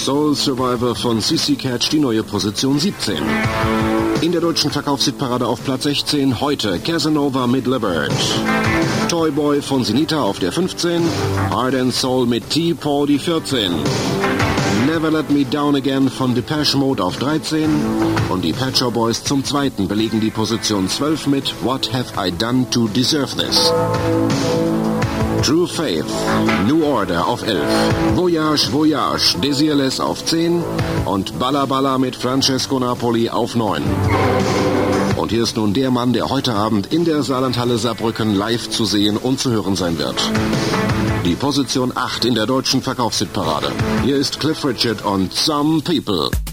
Soul Survivor von CC Catch die neue Position 17. In der deutschen Verkaufshitparade auf Platz 16 heute Casanova mit Libert. Toy Boy von Sinita auf der 15, Heart and Soul mit T-Paul die 14. Never Let Me Down Again von Depeche Mode auf 13 und die Pet Shop Boys zum zweiten belegen die Position 12 mit What Have I Done to Deserve This. True Faith, New Order auf 11, Voyage, Voyage, Desireless auf 10 und Balla Balla mit Francesco Napoli auf 9. Und hier ist nun der Mann, der heute Abend in der Saarlandhalle Saarbrücken live zu sehen und zu hören sein wird. Die Position 8 in der deutschen Verkaufshitparade. Hier ist Cliff Richard und Some People.